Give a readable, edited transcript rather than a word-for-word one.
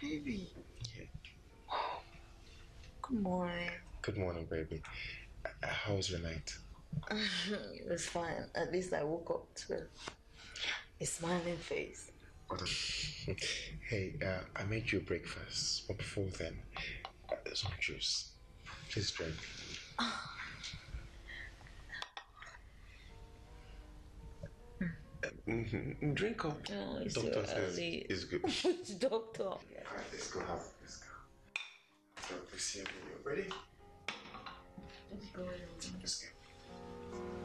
Baby. Yeah. Good morning. Good morning, baby. How was your night? It was fine. At least I woke up to a smiling face. Hey, I made you breakfast. But before then, some juice. Please drink. Drink up. Oh, it's Doctor so says early. it's good. Which doctor? Yeah, let's go have. Let's go. So, please see you. Ready? Let's go. Let's go.